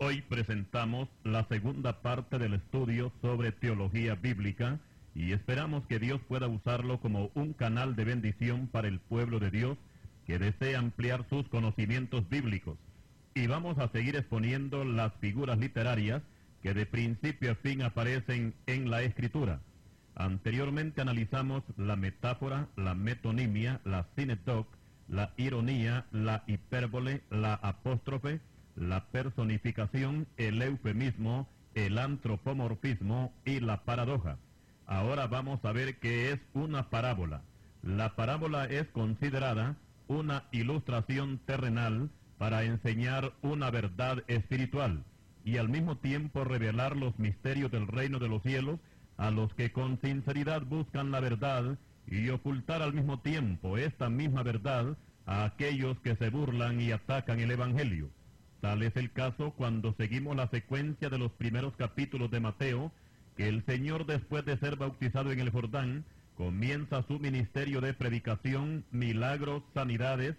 Hoy presentamos la segunda parte del estudio sobre teología bíblica y esperamos que Dios pueda usarlo como un canal de bendición para el pueblo de Dios que desea ampliar sus conocimientos bíblicos. Y vamos a seguir exponiendo las figuras literarias que de principio a fin aparecen en la Escritura. Anteriormente analizamos la metáfora, la metonimia, la sinécdoque, la ironía, la hipérbole, la apóstrofe, la personificación, el eufemismo, el antropomorfismo y la paradoja. Ahora vamos a ver qué es una parábola. La parábola es considerada una ilustración terrenal para enseñar una verdad espiritual y al mismo tiempo revelar los misterios del reino de los cielos a los que con sinceridad buscan la verdad y ocultar al mismo tiempo esta misma verdad a aquellos que se burlan y atacan el Evangelio. Tal es el caso cuando seguimos la secuencia de los primeros capítulos de Mateo, que el Señor, después de ser bautizado en el Jordán, comienza su ministerio de predicación, milagros, sanidades,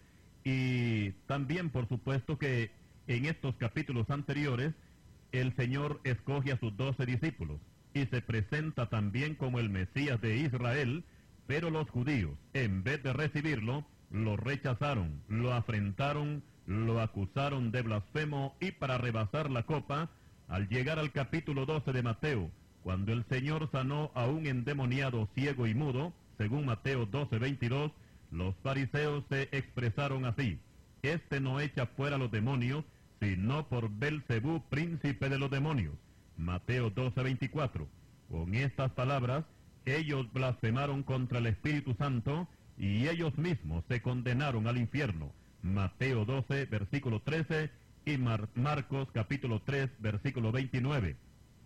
y también, por supuesto, que en estos capítulos anteriores, el Señor escoge a sus 12 discípulos, y se presenta también como el Mesías de Israel, pero los judíos, en vez de recibirlo, lo rechazaron, lo afrentaron, lo acusaron de blasfemo y para rebasar la copa, al llegar al capítulo 12 de Mateo, cuando el Señor sanó a un endemoniado ciego y mudo, según Mateo 12:22, los fariseos se expresaron así: este no echa fuera los demonios, sino por Belcebú, príncipe de los demonios. Mateo 12:24. Con estas palabras, ellos blasfemaron contra el Espíritu Santo y ellos mismos se condenaron al infierno. Mateo 12, versículo 13 y Marcos capítulo 3, versículo 29.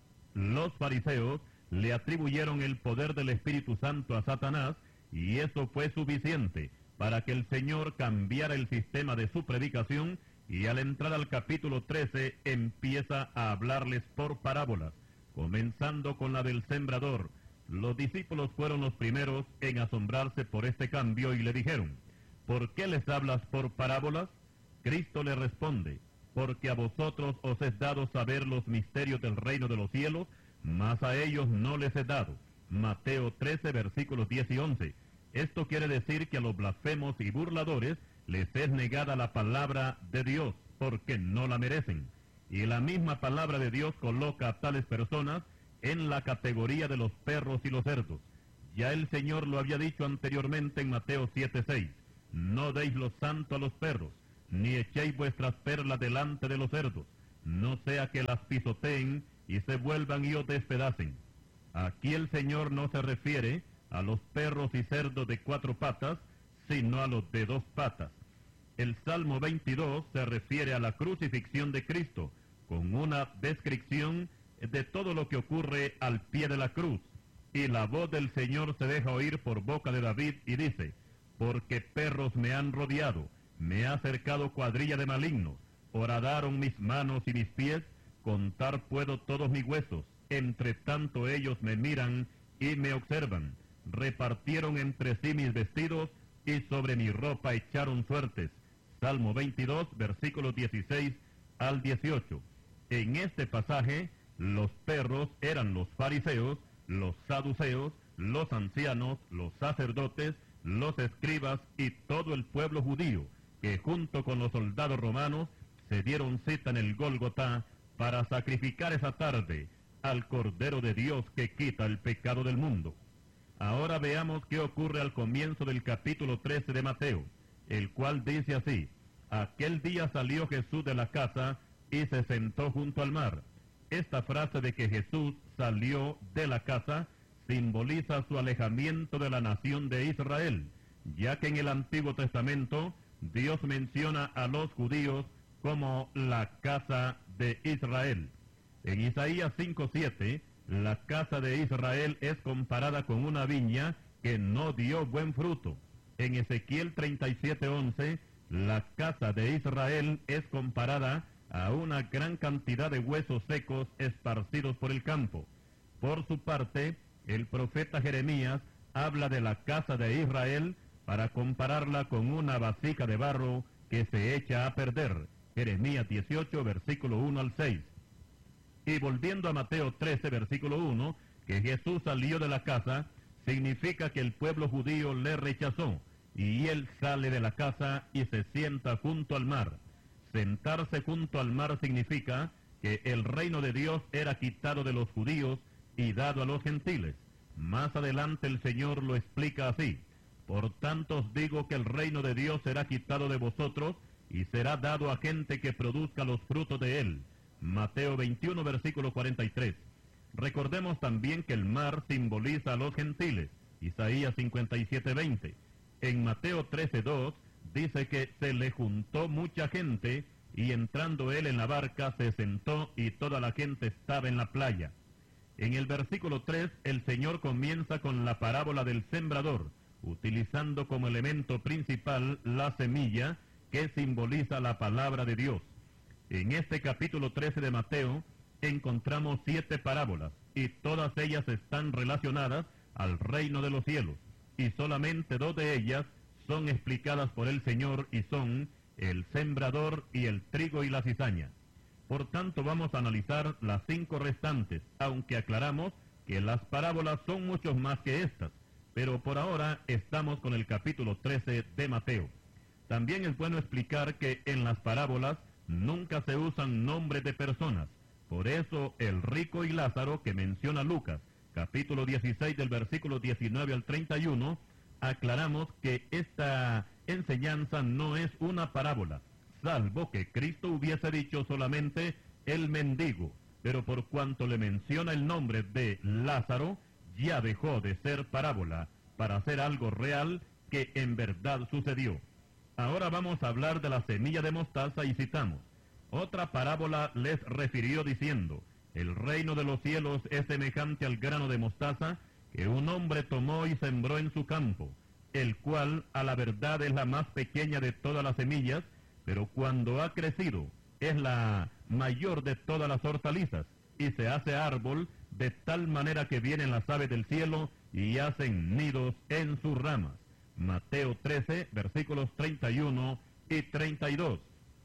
Los fariseos le atribuyeron el poder del Espíritu Santo a Satanás y eso fue suficiente para que el Señor cambiara el sistema de su predicación y al entrar al capítulo 13 empieza a hablarles por parábolas, comenzando con la del sembrador. Los discípulos fueron los primeros en asombrarse por este cambio y le dijeron: ¿por qué les hablas por parábolas? Cristo le responde: porque a vosotros os es dado saber los misterios del reino de los cielos, mas a ellos no les he dado. Mateo 13, versículos 10 y 11. Esto quiere decir que a los blasfemos y burladores les es negada la palabra de Dios, porque no la merecen. Y la misma palabra de Dios coloca a tales personas en la categoría de los perros y los cerdos. Ya el Señor lo había dicho anteriormente en Mateo 7:6. No deis lo santo a los perros, ni echéis vuestras perlas delante de los cerdos, no sea que las pisoteen y se vuelvan y os despedacen. Aquí el Señor no se refiere a los perros y cerdos de 4 patas, sino a los de 2 patas. El Salmo 22 se refiere a la crucifixión de Cristo, con una descripción de todo lo que ocurre al pie de la cruz. Y la voz del Señor se deja oír por boca de David y dice: porque perros me han rodeado, me ha cercado cuadrilla de malignos, horadaron mis manos y mis pies, contar puedo todos mis huesos, entre tanto ellos me miran y me observan, repartieron entre sí mis vestidos y sobre mi ropa echaron suertes. Salmo 22, versículos 16 al 18. En este pasaje, los perros eran los fariseos, los saduceos, los ancianos, los sacerdotes, los escribas y todo el pueblo judío, que junto con los soldados romanos se dieron cita en el Gólgota para sacrificar esa tarde al Cordero de Dios que quita el pecado del mundo. Ahora veamos qué ocurre al comienzo del capítulo 13 de Mateo, el cual dice así: aquel día salió Jesús de la casa y se sentó junto al mar. Esta frase de que Jesús salió de la casa simboliza su alejamiento de la nación de Israel, ya que en el Antiguo Testamento Dios menciona a los judíos como la casa de Israel. En Isaías 5:7, la casa de Israel es comparada con una viña que no dio buen fruto. En Ezequiel 37:11, la casa de Israel es comparada a una gran cantidad de huesos secos esparcidos por el campo. Por su parte, el profeta Jeremías habla de la casa de Israel para compararla con una vasija de barro que se echa a perder. Jeremías 18, versículo 1 al 6. Y volviendo a Mateo 13, versículo 1, que Jesús salió de la casa, significa que el pueblo judío le rechazó, y él sale de la casa y se sienta junto al mar. Sentarse junto al mar significa que el reino de Dios era quitado de los judíos y dado a los gentiles. Más adelante el Señor lo explica así: por tanto os digo que el reino de Dios será quitado de vosotros y será dado a gente que produzca los frutos de él. Mateo 21, versículo 43. Recordemos también que el mar simboliza a los gentiles. Isaías 57, 20. En Mateo 13, 2 dice que se le juntó mucha gente y entrando él en la barca se sentó y toda la gente estaba en la playa. En el versículo 3 el Señor comienza con la parábola del sembrador, utilizando como elemento principal la semilla que simboliza la palabra de Dios. En este capítulo 13 de Mateo encontramos 7 parábolas y todas ellas están relacionadas al reino de los cielos, y solamente 2 de ellas son explicadas por el Señor y son el sembrador y el trigo y la cizaña. Por tanto vamos a analizar las 5 restantes, aunque aclaramos que las parábolas son muchos más que estas, pero por ahora estamos con el capítulo 13 de Mateo. También es bueno explicar que en las parábolas nunca se usan nombres de personas. Por eso el rico y Lázaro que menciona Lucas, capítulo 16 del versículo 19 al 31, aclaramos que esta enseñanza no es una parábola, salvo que Cristo hubiese dicho solamente el mendigo, pero por cuanto le menciona el nombre de Lázaro, ya dejó de ser parábola para ser algo real que en verdad sucedió. Ahora vamos a hablar de la semilla de mostaza y citamos: otra parábola les refirió diciendo: el reino de los cielos es semejante al grano de mostaza que un hombre tomó y sembró en su campo, el cual a la verdad es la más pequeña de todas las semillas, pero cuando ha crecido es la mayor de todas las hortalizas, y se hace árbol de tal manera que vienen las aves del cielo y hacen nidos en sus ramas. Mateo 13, versículos 31 y 32.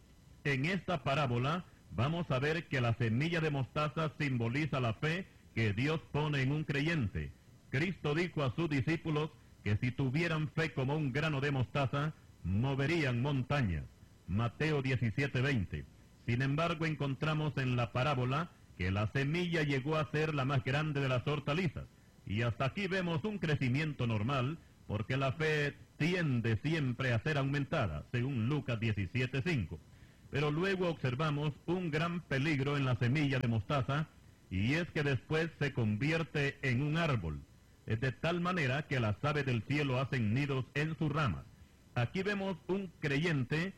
En esta parábola vamos a ver que la semilla de mostaza simboliza la fe que Dios pone en un creyente. Cristo dijo a sus discípulos que si tuvieran fe como un grano de mostaza, moverían montañas. Mateo 17, 20. Sin embargo, encontramos en la parábola que la semilla llegó a ser la más grande de las hortalizas. Y hasta aquí vemos un crecimiento normal, porque la fe tiende siempre a ser aumentada, según Lucas 17, 5. Pero luego observamos un gran peligro en la semilla de mostaza, y es que después se convierte en un árbol. Es de tal manera que las aves del cielo hacen nidos en sus ramas. Aquí vemos a un creyente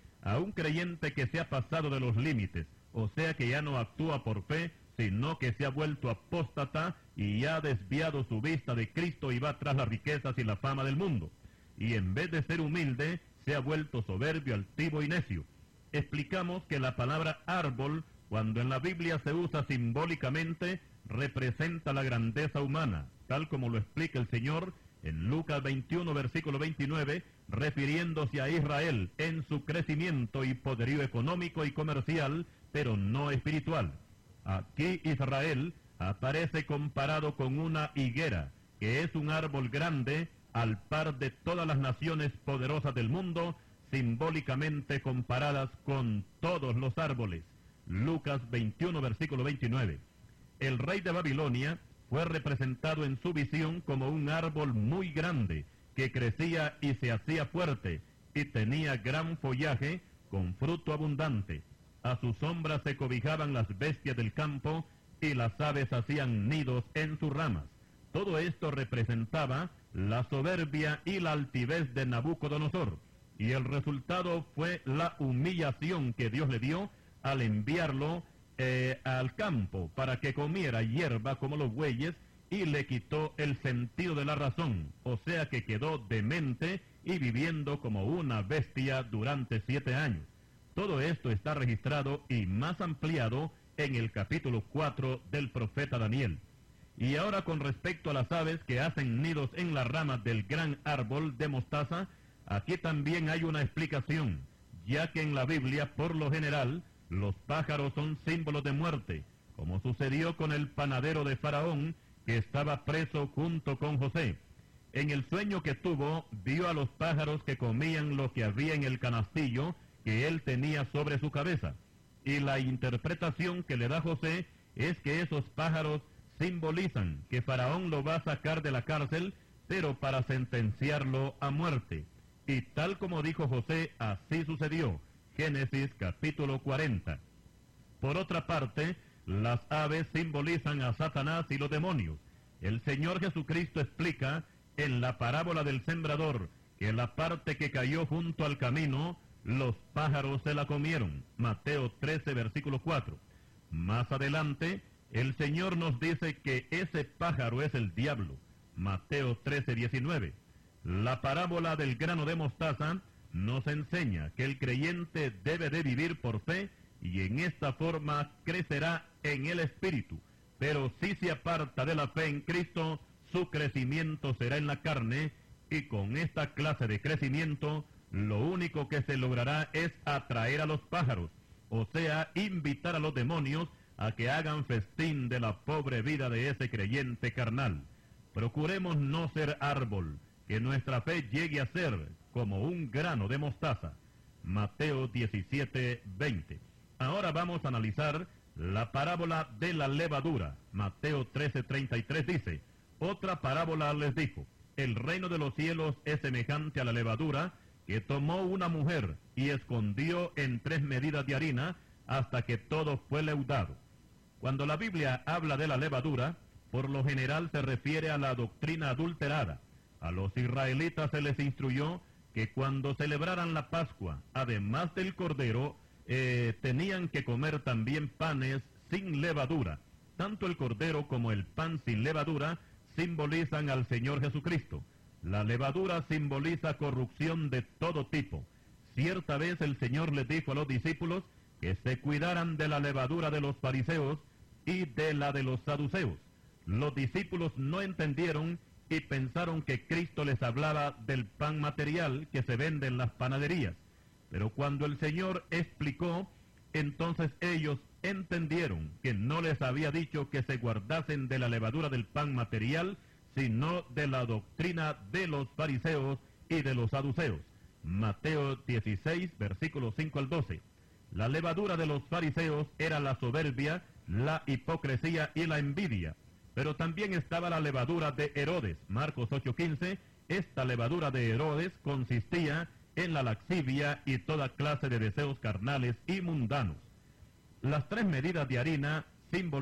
que se ha pasado de los límites, o sea que ya no actúa por fe, sino que se ha vuelto apóstata y ha desviado su vista de Cristo y va tras las riquezas y la fama del mundo. Y en vez de ser humilde, se ha vuelto soberbio, altivo y necio. Explicamos que la palabra árbol, cuando en la Biblia se usa simbólicamente, representa la grandeza humana, tal como lo explica el Señor en Lucas 21, versículo 29, refiriéndose a Israel en su crecimiento y poderío económico y comercial, pero no espiritual. Aquí Israel aparece comparado con una higuera, que es un árbol grande al par de todas las naciones poderosas del mundo, simbólicamente comparadas con todos los árboles. Lucas 21, versículo 29. El rey de Babilonia fue representado en su visión como un árbol muy grande, que crecía y se hacía fuerte, y tenía gran follaje con fruto abundante. A su sombra se cobijaban las bestias del campo, y las aves hacían nidos en sus ramas. Todo esto representaba la soberbia y la altivez de Nabucodonosor, y el resultado fue la humillación que Dios le dio al enviarlo al campo para que comiera hierba como los bueyes, y le quitó el sentido de la razón, o sea que quedó demente y viviendo como una bestia durante 7 años. Todo esto está registrado y más ampliado en el capítulo 4 del profeta Daniel. Y ahora con respecto a las aves que hacen nidos en las ramas del gran árbol de mostaza, aquí también hay una explicación, ya que en la Biblia, por lo general, Los pájaros son símbolos de muerte, como sucedió con el panadero de Faraón, que estaba preso junto con José. En el sueño que tuvo, vio a los pájaros que comían lo que había en el canastillo que él tenía sobre su cabeza. Y la interpretación que le da José es que esos pájaros simbolizan que Faraón lo va a sacar de la cárcel, pero para sentenciarlo a muerte. Y tal como dijo José, así sucedió. Génesis capítulo 40. Por otra parte, las aves simbolizan a Satanás y los demonios. El Señor Jesucristo explica en la parábola del sembrador que la parte que cayó junto al camino, los pájaros se la comieron. Mateo 13, versículo 4. Más adelante, el Señor nos dice que ese pájaro es el diablo. Mateo 13, 19. La parábola del grano de mostaza nos enseña que el creyente debe de vivir por fe y en esta forma crecerá en el Espíritu. Pero si se aparta de la fe en Cristo, su crecimiento será en la carne, y con esta clase de crecimiento, lo único que se logrará es atraer a los pájaros, o sea, invitar a los demonios a que hagan festín de la pobre vida de ese creyente carnal. Procuremos no ser árbol, que nuestra fe llegue a ser como un grano de mostaza. Mateo 17, 20. Ahora vamos a analizar la parábola de la levadura. Mateo 13, 33 dice: otra parábola les dijo: el reino de los cielos es semejante a la levadura que tomó una mujer y escondió en 3 medidas de harina hasta que todo fue leudado. Cuando la Biblia habla de la levadura, por lo general se refiere a la doctrina adulterada. A los israelitas se les instruyó que cuando celebraran la Pascua, además del cordero, tenían que comer también panes sin levadura. Tanto el cordero como el pan sin levadura simbolizan al Señor Jesucristo. La levadura simboliza corrupción de todo tipo. Cierta vez el Señor les dijo a los discípulos que se cuidaran de la levadura de los fariseos y de la de los saduceos. Los discípulos no entendieron y pensaron que Cristo les hablaba del pan material que se vende en las panaderías. Pero cuando el Señor explicó, entonces ellos entendieron que no les había dicho que se guardasen de la levadura del pan material, sino de la doctrina de los fariseos y de los saduceos. Mateo 16, versículos 5 al 12. La levadura de los fariseos era la soberbia, la hipocresía y la envidia. Pero también estaba la levadura de Herodes. Marcos 8:15. Esta levadura de Herodes consistía en la laxivia y toda clase de deseos carnales y mundanos. Las 3 medidas de harina simbolizan